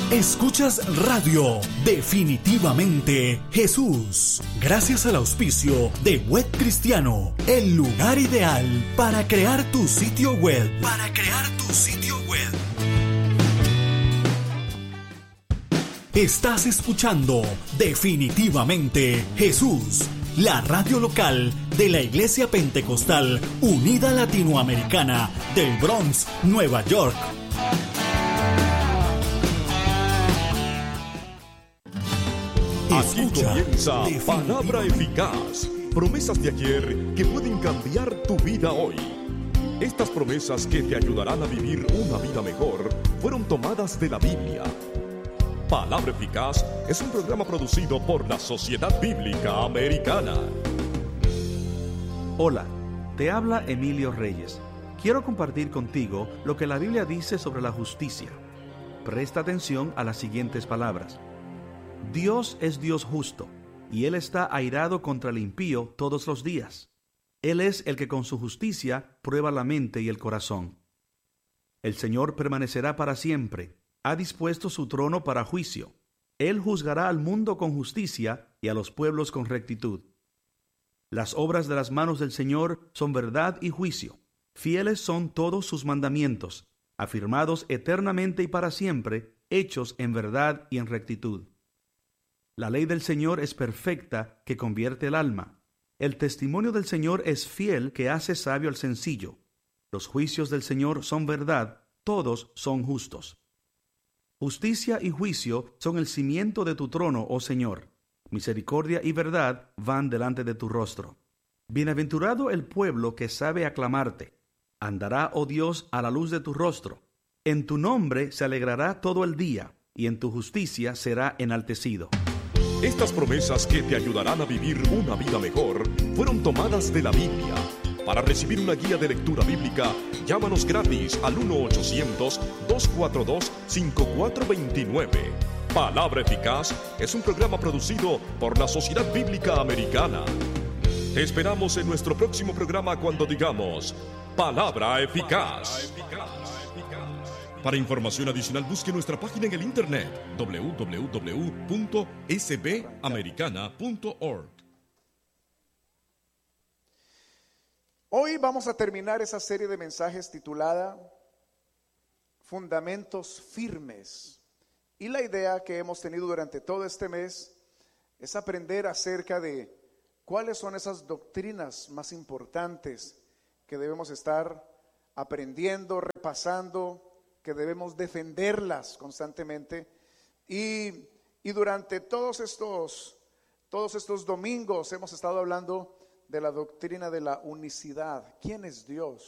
Escuchas Radio Definitivamente Jesús. Gracias al auspicio de Web Cristiano, el lugar ideal para crear tu sitio web. Estás escuchando Definitivamente Jesús, la radio local de la Iglesia Pentecostal Unida Latinoamericana del Bronx, Nueva York. Aquí comienza Palabra Eficaz, promesas de ayer que pueden cambiar tu vida hoy. Estas promesas que te ayudarán a vivir una vida mejor fueron tomadas de la Biblia. Palabra Eficaz es un programa producido por la Sociedad Bíblica Americana. Hola, te habla Emilio Reyes. Quiero compartir contigo lo que la Biblia dice sobre la justicia. Presta atención a las siguientes palabras. Dios es Dios justo, y Él está airado contra el impío todos los días. Él es el que con su justicia prueba la mente y el corazón. El Señor permanecerá para siempre. Ha dispuesto su trono para juicio. Él juzgará al mundo con justicia y a los pueblos con rectitud. Las obras de las manos del Señor son verdad y juicio. Fieles son todos sus mandamientos, afirmados eternamente y para siempre, hechos en verdad y en rectitud. La ley del Señor es perfecta, que convierte el alma. El testimonio del Señor es fiel, que hace sabio al sencillo. Los juicios del Señor son verdad, todos son justos. Justicia y juicio son el cimiento de tu trono, oh Señor. Misericordia y verdad van delante de tu rostro. Bienaventurado el pueblo que sabe aclamarte. Andará, oh Dios, a la luz de tu rostro. En tu nombre se alegrará todo el día, y en tu justicia será enaltecido. Estas promesas que te ayudarán a vivir una vida mejor fueron tomadas de la Biblia. Para recibir una guía de lectura bíblica, llámanos gratis al 1-800-242-5429. Palabra Eficaz es un programa producido por la Sociedad Bíblica Americana. Te esperamos en nuestro próximo programa cuando digamos Palabra Eficaz. Para información adicional busque nuestra página en el internet www.sbamericana.org. Hoy vamos a terminar esa serie de mensajes titulada Fundamentos Firmes. Y la idea que hemos tenido durante todo este mes es aprender acerca de cuáles son esas doctrinas más importantes que debemos estar aprendiendo, repasando, que debemos defenderlas constantemente. Y durante todos estos domingos hemos estado hablando de la doctrina de la unicidad. ¿Quién es Dios?